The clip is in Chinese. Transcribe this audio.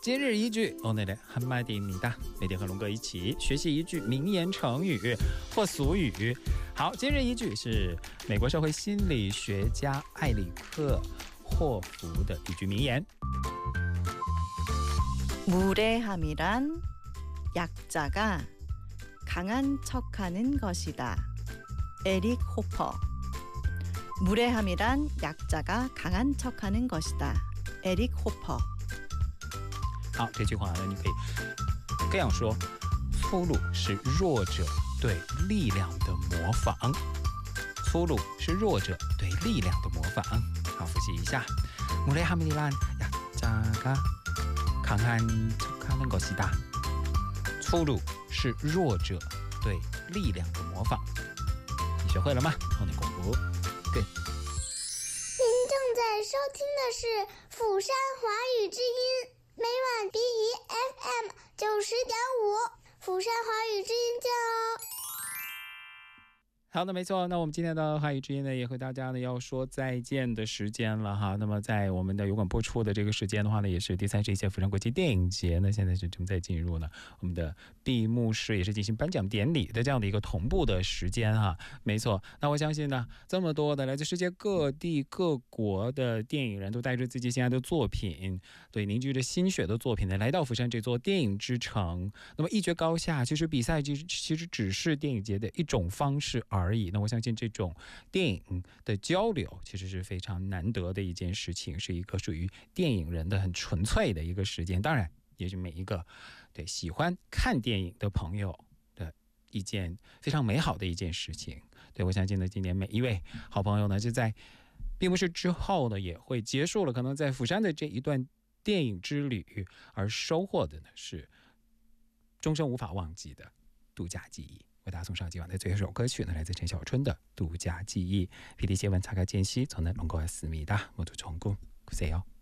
今日一句오늘의 한마디입니다。每天和龙哥一起学习一句名言成语或俗语。好，今日一句是美国社会心理学家艾里克霍夫的一句名言。 무례함이란 약자가 강한 척하는 것이다. 에릭 호퍼. 무례함이란 약자가 강한 척하는 것이다. 에릭 호퍼。 好，这句话呢，你可以这样说：粗鲁是弱者对力量的模仿。粗鲁是弱者对力量的模仿。好，复习一下。무례함이란 약자가 강한 척하는 것이다。 粗鲁是弱者对力量的模仿。你学会了吗？后面巩固。对。 您正在收听的是釜山华语之音，每晚BE FM 90.5，釜山华语之音见哦。 好的，没错。那我们今天的华语之音呢，也和大家呢要说再见的时间了哈。那么在我们的油管播出的这个时间的话呢，也是第31届釜山国际电影节呢，现在是正在进入呢我们的闭幕式，也是进行颁奖典礼的这样的一个同步的时间哈。没错。那我相信呢，这么多的来自世界各地各国的电影人都带着自己心爱的作品，对，凝聚着心血的作品呢，来到釜山这座电影之城。那么一决高下，其实比赛其实只是电影节的一种方式而已。那我相信这种电影的交流其实是非常难得的一件事情，是一个属于电影人的很纯粹的一个时间。当然也是每一个对喜欢看电影的朋友的一件非常美好的一件事情。对，我相信呢，今年每一位好朋友呢，就在闭幕式之后呢，也会结束了可能在釜山的这一段电影之旅，而收获的呢是终生无法忘记的独家记忆。为大家送上今晚的最后一首歌曲呢，来自陈小春的《独家记忆》。PD新闻查看间隙，저는 롱거였습니다。모두 좋은 꿈 꾸세요。